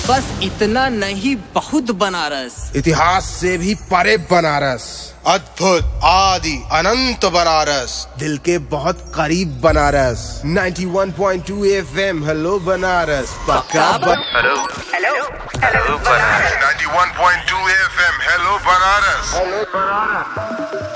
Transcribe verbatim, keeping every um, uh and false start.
बस इतना नहीं, बहुत बनारस। इतिहास से भी परे बनारस, अद्भुत आदि अनंत बनारस, दिल के बहुत करीब बनारस। नाइंटी वन point two FM hello Banaras, पक्का hello hello hello Banaras. Ninety वन point two FM hello Banaras.